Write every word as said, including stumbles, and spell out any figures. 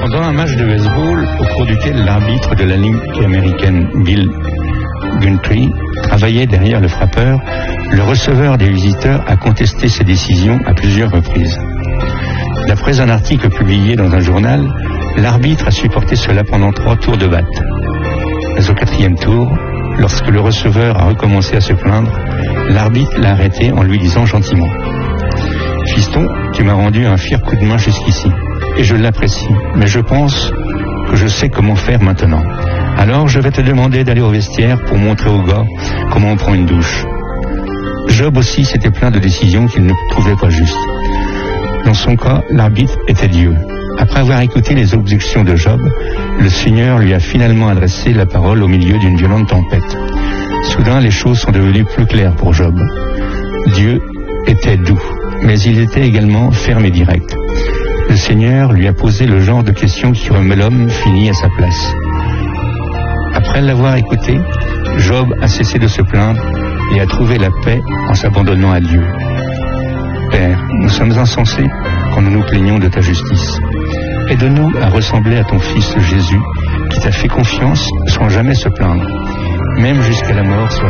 Pendant un match de baseball au cours duquel l'arbitre de la Ligue américaine Bill Guntry travaillait derrière le frappeur, le receveur des visiteurs a contesté ses décisions à plusieurs reprises. D'après un article publié dans un journal, l'arbitre a supporté cela pendant trois tours de batte. Mais au quatrième tour, lorsque le receveur a recommencé à se plaindre, l'arbitre l'a arrêté en lui disant gentiment « Fiston, tu m'as rendu un fier coup de main jusqu'ici, et je l'apprécie, mais je pense que je sais comment faire maintenant. Alors je vais te demander d'aller au vestiaire pour montrer aux gars comment on prend une douche. » Job aussi s'était plaint de décisions qu'il ne trouvait pas justes. Dans son cas, l'arbitre était Dieu. Après avoir écouté les objections de Job, le Seigneur lui a finalement adressé la parole au milieu d'une violente tempête. Soudain, les choses sont devenues plus claires pour Job. Dieu était doux, mais il était également ferme et direct. Le Seigneur lui a posé le genre de questions qui remet l'homme fini à sa place. Après l'avoir écouté, Job a cessé de se plaindre et a trouvé la paix en s'abandonnant à Dieu. Père, nous sommes insensés quand nous nous plaignons de ta justice. Aide-nous à ressembler à ton Fils Jésus, qui t'a fait confiance sans jamais se plaindre, même jusqu'à la mort sur